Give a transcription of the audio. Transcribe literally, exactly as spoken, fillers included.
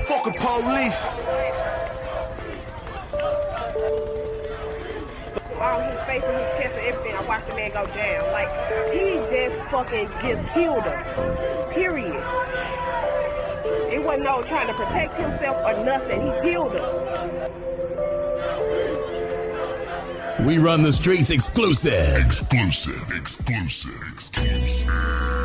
Fucking police. All his face and his chest and everything, I watched the man go down. Like, he just fucking just killed her. Period. It wasn't no trying to protect himself or nothing. He killed her. We run the streets exclusive. Exclusive, exclusive, exclusive.